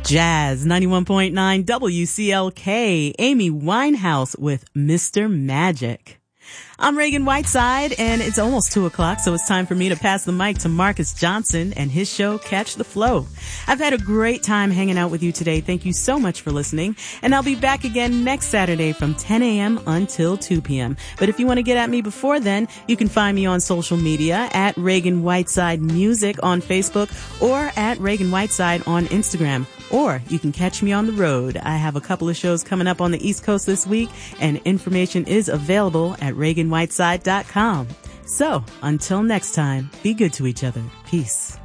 Jazz 91.9 WCLK, Amy Winehouse with Mr. Magic. I'm Reagan Whiteside, and it's almost 2 o'clock, so it's time for me to pass the mic to Marcus Johnson and his show, Catch the Flow. I've had a great time hanging out with you today. Thank you so much for listening, and I'll be back again next Saturday from 10 a.m. until 2 p.m. But if you want to get at me before then, you can find me on social media at Reagan Whiteside Music on Facebook or at Reagan Whiteside on Instagram. Or you can catch me on the road. I have a couple of shows coming up on the East Coast this week, and information is available at ReaganWhiteside.com. So, until next time, be good to each other. Peace.